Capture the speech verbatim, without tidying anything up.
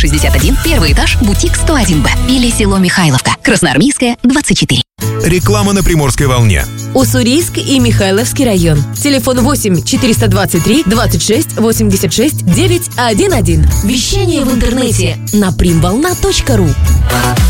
шестьдесят один, первый этаж, бутик сто один Б. Или село Михайловка, Красноармейская, двадцать четыре. Реклама на Приморской волне. Уссурийск и Михайловский район. Телефон восемь четыреста двадцать три двадцать шесть восемьдесят шесть девятьсот одиннадцать. Вещание в интернете на примволна точка ру.